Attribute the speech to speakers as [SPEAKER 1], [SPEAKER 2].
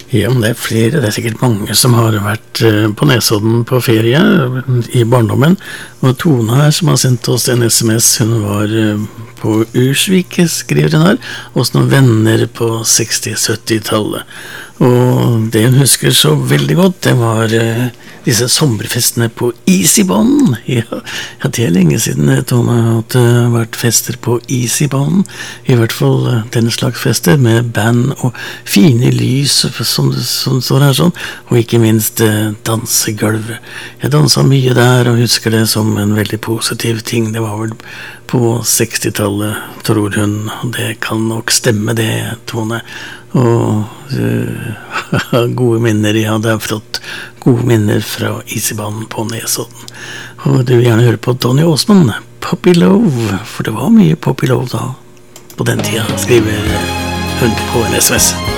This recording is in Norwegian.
[SPEAKER 1] Ja, men det er flere, det er sikkert mange som har vært på Nesodden på ferie i barndommen. Og Tone her som har sendt oss en SMS, hun var på Ursvik, skriver hun her, hos noen venner på 60-70-tallet. Og det hun husker så veldig godt, det var disse sommerfestene på Isibånd. Ja, det er lenge siden Tone at det har vært fester på Isibånd. I hvert fall den slags fester med band og fine lys som står her sånn, og ikke minst dansegulv. Jeg danset mye der og husker det som en veldig positiv ting. Det var vel på 60-tallet, tror hun. Det kan nok stemme det, Tone. Og gode minner, ja, det har fått gode minner fra Isibånd på Nesodden. Og du vil gjerne høre på Tony Osmond, Puppy Love, for det var mye Puppy Love da, på den tida, skriver hun på en SMS.